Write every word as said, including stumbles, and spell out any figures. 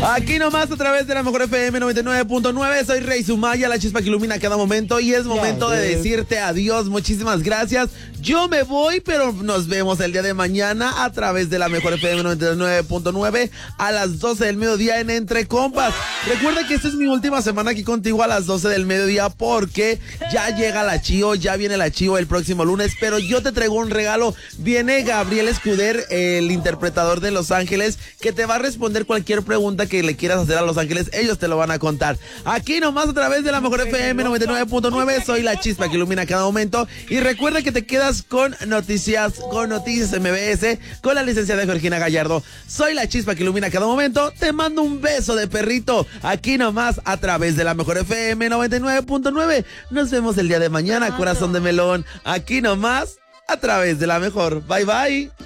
Aquí nomás a través de la mejor F M noventa y nueve punto nueve. Soy Rey Sumaya, la chispa que ilumina cada momento. Y es momento de decirte adiós. Muchísimas gracias. Yo me voy, pero nos vemos el día de mañana a través de la mejor F M noventa y nueve punto nueve a las doce del mediodía en Entre Compas. Recuerda que esta es mi última semana aquí contigo a las doce del mediodía porque ya llega la Chío, ya viene la Chío el próximo lunes, pero yo te traigo un regalo. Viene Gabriel Escuder, el interpretador de Los Ángeles, que te va a responder cualquier pregunta que le quieras hacer a Los Ángeles. Ellos te lo van a contar. Aquí nomás a través de la mejor F M noventa y nueve punto nueve. Soy la chispa que ilumina cada momento. Y recuerda que te quedas con noticias, con Noticias M B S, con la licenciada Georgina Gallardo. Soy la chispa que ilumina cada momento. Te mando un beso de perrito. Aquí nomás a través de la mejor F M noventa y nueve punto nueve. Nos vemos el día de mañana, corazón de melón. Aquí nomás a través de la mejor. Bye bye.